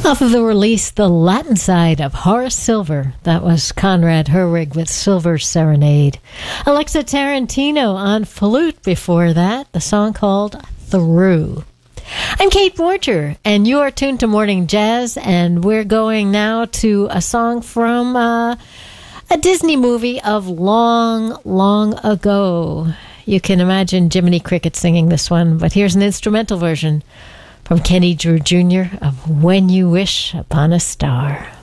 Off of the release, The Latin Side of Horace Silver. That was Conrad Herwig with Silver Serenade. Alexa Tarantino on flute before that, the song called Through. I'm Kate Borger, and you are tuned to Morning Jazz, and we're going now to a song from a Disney movie of long, long ago. You can imagine Jiminy Cricket singing this one, but here's an instrumental version from Kenny Drew Jr. of When You Wish Upon a Star.